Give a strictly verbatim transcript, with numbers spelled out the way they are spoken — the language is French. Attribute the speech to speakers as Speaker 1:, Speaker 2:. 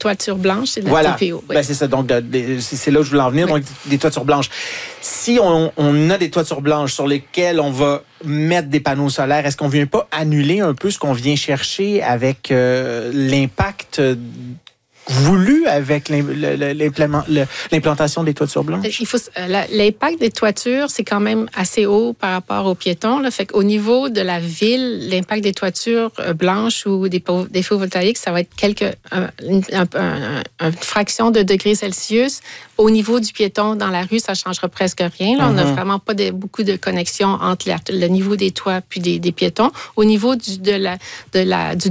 Speaker 1: toiture blanche, c'est de la
Speaker 2: voilà.
Speaker 1: T P O. Oui.
Speaker 2: Ben, c'est ça. Donc, de, de, c'est, c'est là où je voulais en venir. Oui. Donc, des toitures blanches. Si on, on a des toitures blanches sur lesquelles on va mettre des panneaux solaires, est-ce qu'on vient pas annuler un peu ce qu'on vient chercher avec euh, l'impact voulu avec l'implantation des toitures blanches?
Speaker 1: Il faut, l'impact des toitures, c'est quand même assez haut par rapport aux piétons. Là. Fait qu'au niveau de la ville, l'impact des toitures blanches ou des, des photovoltaïques, ça va être quelques, un, un, un, une fraction de degrés Celsius. Au niveau du piéton dans la rue, ça ne changera presque rien. Là. Mm-hmm. On n'a vraiment pas de, beaucoup de connexions entre la, le niveau des toits puis des, des piétons. Au niveau du, de la, de la, du